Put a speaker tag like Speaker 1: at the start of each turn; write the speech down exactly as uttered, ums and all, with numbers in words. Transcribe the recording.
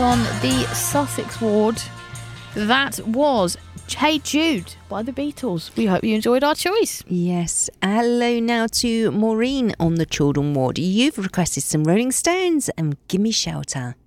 Speaker 1: on the Sussex ward. That was Hey Jude by the Beatles. We hope you enjoyed our choice.
Speaker 2: Yes. Hello now to Maureen on the Children ward. You've requested some Rolling Stones and Gimme Shelter.